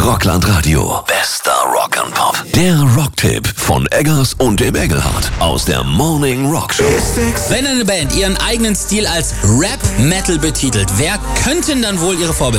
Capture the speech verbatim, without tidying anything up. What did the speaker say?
Rockland Radio. Bester Rock'n'Pop. Der Rocktipp von Eggers und dem Engelhardt aus der Morning Rock Show. Wenn eine Band ihren eigenen Stil als Rap-Metal betitelt, wer könnten dann wohl ihre Vorbilder